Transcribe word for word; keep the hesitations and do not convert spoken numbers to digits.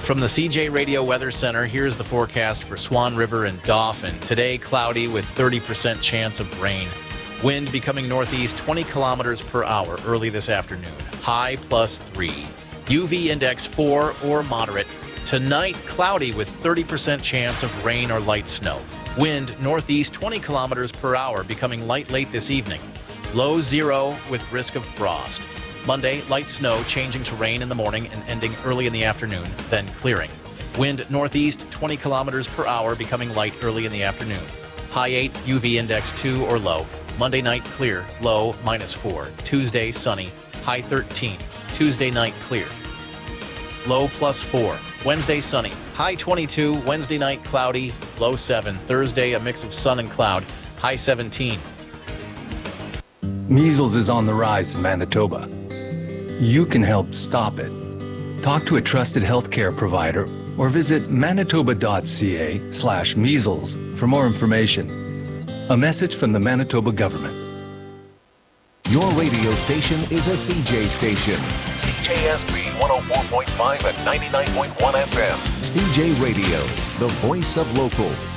From the C J Radio Weather Center, here's the forecast for Swan River and Dauphin. Today, cloudy with thirty percent chance of rain. Wind becoming northeast twenty kilometers per hour early this afternoon. High plus three. U V index four or moderate. Tonight, cloudy with thirty percent chance of rain or light snow. Wind northeast twenty kilometers per hour, becoming light late this evening. Low zero with risk of frost. Monday, light snow changing to rain in the morning and ending early in the afternoon, then clearing. Wind northeast twenty kilometers per hour, becoming light early in the afternoon. High eight, U V index two or low. Monday night clear, low minus four. Tuesday sunny, high thirteen. Tuesday night clear, low plus four. Wednesday sunny, high twenty-two. Wednesday night cloudy, low seven. Thursday a mix of sun and cloud, high seventeen. Measles is on the rise in Manitoba. You can help stop it. Talk to a trusted healthcare provider or visit manitoba.ca slash measles for more information. A message from the Manitoba government. Your radio station is a C J station. C J S B one oh four point five and ninety-nine point one F M. C J Radio, the voice of local.